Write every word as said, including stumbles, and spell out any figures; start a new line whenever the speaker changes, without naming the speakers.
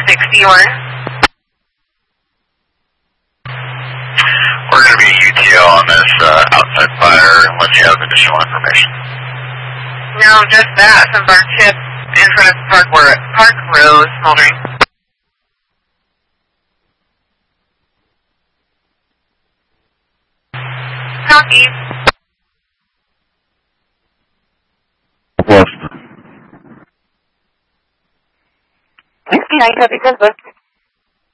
sixty-one.
We're going to be U T O on this uh, outside fire unless you have additional information.
No, just that. Some bark chips in front of Park, Park Row smoldering. Copy.
sixty-nine, copy, good book.